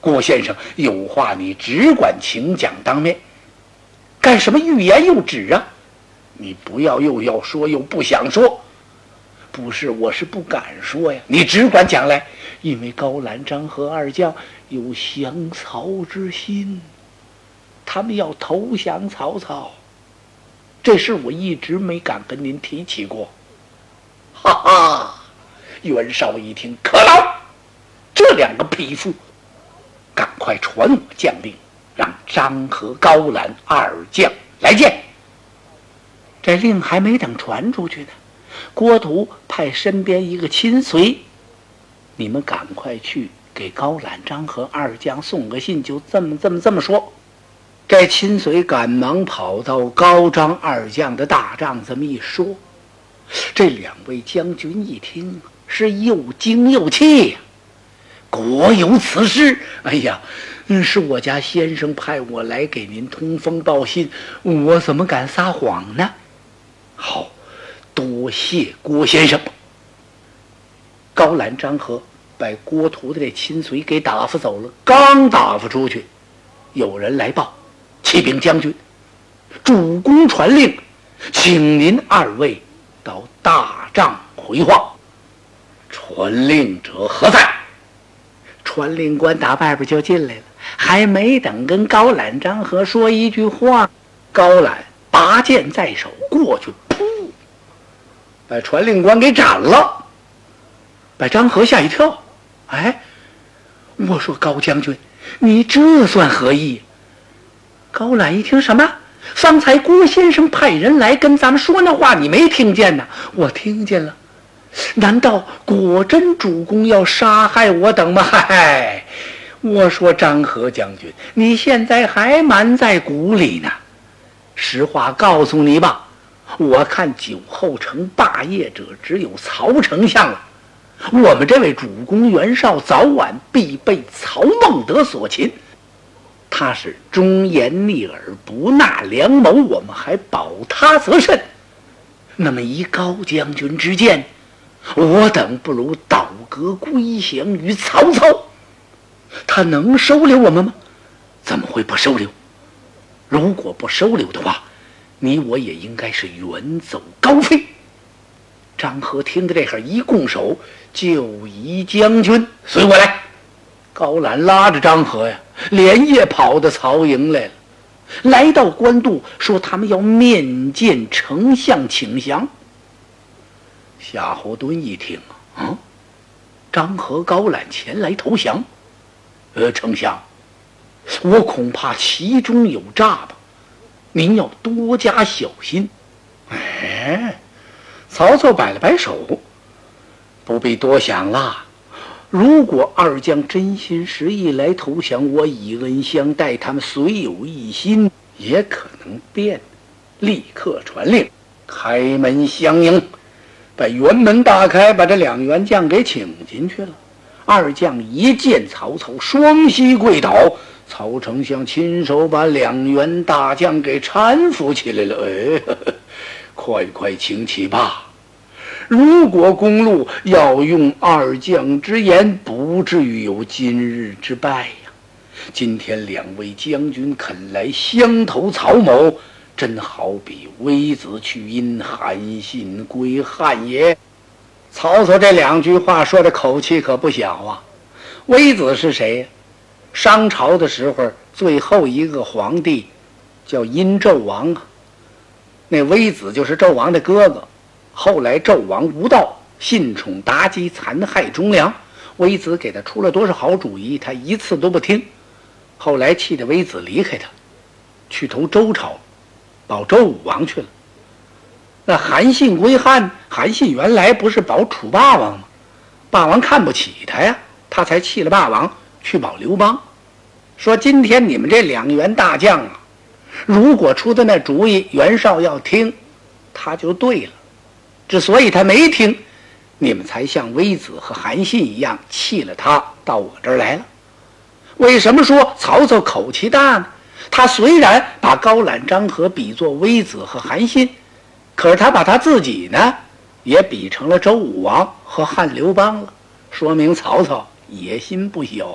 郭先生，有话你只管请讲当面，干什么欲言又止啊？你不要又要说又不想说。不是，我是不敢说呀，你只管讲来。因为高览、张合二将有降曹之心，他们要投降曹操，这事我一直没敢跟您提起过。哈哈，袁绍一听，可恼，这两个匹夫，赶快传我将令，让张合、高览二将来见。这令还没等传出去呢，郭图派身边一个亲随，你们赶快去给高览、张合二将送个信，就这么说。这亲随赶忙跑到高张二将的大帐，这么一说，这两位将军一听是又惊又气呀。果有此事，哎呀，是我家先生派我来给您通风报信，我怎么敢撒谎呢？好，多谢郭先生。高览、张合把郭图的这亲随给打发走了，刚打发出去，有人来报，启禀将军，主公传令，请您二位到大帐回话。传令者何在？传令官打外边就进来了，还没等跟高览、张合说一句话，高览拔剑在手过去，噗，把传令官给斩了，把张合吓一跳。哎，我说高将军，你这算何意？高览一听，什么？方才郭先生派人来跟咱们说那话，你没听见呢？我听见了。难道果真主公要杀害我等吗？嗨，我说张合将军，你现在还瞒在鼓里呢。实话告诉你吧，我看酒后成霸业者只有曹丞相了。我们这位主公袁绍早晚必被曹孟德所擒，他是忠言逆耳，不纳良谋，我们还保他则甚。那么依高将军之见，我等不如倒戈归降于曹操，他能收留我们吗？怎么会不收留？如果不收留的话，你我也应该是远走高飞。张合听着这会儿一拱手，就宜将军随我来。高览拉着张合呀，连夜跑到曹营来了。来到官渡，说他们要面见丞相请降。夏侯惇一听啊，张合、高览前来投降，丞相，我恐怕其中有诈吧，您要多加小心。哎，曹操摆了摆手，不必多想了。如果二将真心实意来投降，我以恩相待，他们虽有一心，也可能变。立刻传令，开门相迎，把辕门打开，把这两员将给请进去了。二将一见曹操，双膝跪倒，曹丞相亲手把两员大将给搀扶起来了。哎，快快请起吧。如果公路要用二将之言，不至于有今日之败呀。今天两位将军肯来相投曹某，真好比微子去因，韩信归汉也。曹操这两句话说的口气可不小啊。微子是谁呀？商朝的时候最后一个皇帝叫殷纣王啊，那微子就是纣王的哥哥。后来纣王无道，信宠妲己，残害忠良，微子给他出了多少好主意，他一次都不听。后来气得微子离开他，去投周朝，保周武王去了。那韩信归汉，韩信原来不是保楚霸王吗？霸王看不起他呀，他才弃了霸王去保刘邦。说今天你们这两员大将啊，如果出的那主意袁绍要听，他就对了。之所以他没听，你们才像微子和韩信一样弃了他到我这儿来了。为什么说曹操口气大呢？他虽然把高览、张合比作微子和韩信，可是他把他自己呢也比成了周武王和汉刘邦了，说明曹操野心不小